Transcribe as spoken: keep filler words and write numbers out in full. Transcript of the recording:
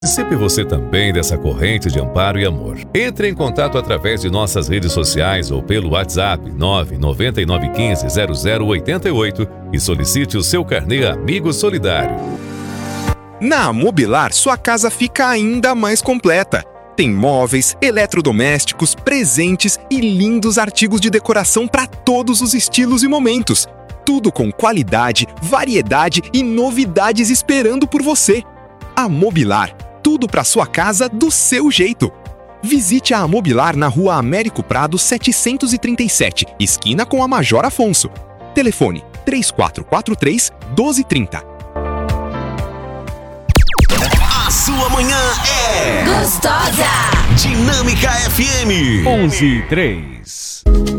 Participe você também dessa corrente de amparo e amor. Entre em contato através de nossas redes sociais ou pelo WhatsApp nove nove nove um cinco zero zero oito oito e solicite o seu carnê Amigo Solidário. Na Amobilar, sua casa fica ainda mais completa. Tem móveis, eletrodomésticos, presentes e lindos artigos de decoração para todos os estilos e momentos. Tudo com qualidade, variedade e novidades esperando por você. Amobilar. Tudo para sua casa do seu jeito. Visite a Amobilar na Rua Américo Prado setecentos e trinta e sete, esquina com a Major Afonso. Telefone três quatro quatro três, um dois três zero. A sua manhã é gostosa. Dinâmica F M onze e três.